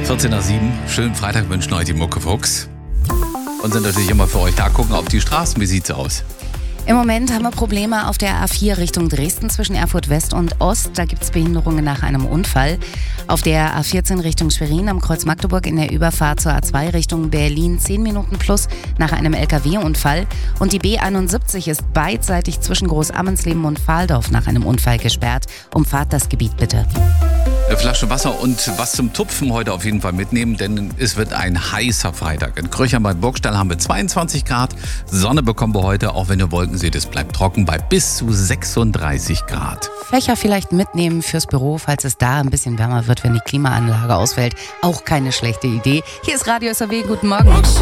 14 nach 7. Schönen Freitag wünschen euch die Muckefuchs. Und sind natürlich immer für euch da. Gucken auf die Straßen. Wie sieht's aus? Im Moment haben wir Probleme auf der A4 Richtung Dresden zwischen Erfurt West und Ost. Da gibt es Behinderungen nach einem Unfall. Auf der A14 Richtung Schwerin am Kreuz Magdeburg in der Überfahrt zur A2 Richtung Berlin 10 Minuten plus nach einem LKW-Unfall. Und die B71 ist beidseitig zwischen Großammensleben und Fahldorf nach einem Unfall gesperrt. Umfahrt das Gebiet bitte. Eine Flasche Wasser und was zum Tupfen heute auf jeden Fall mitnehmen, denn es wird ein heißer Freitag. In Kröchern bei Burgstall haben wir 22 Grad. Sonne bekommen wir heute, auch wenn ihr Wolken seht, es bleibt trocken bei bis zu 36 Grad. Fächer vielleicht mitnehmen fürs Büro, falls es da ein bisschen wärmer wird, wenn die Klimaanlage ausfällt. Auch keine schlechte Idee. Hier ist Radio SAW. Guten Morgen.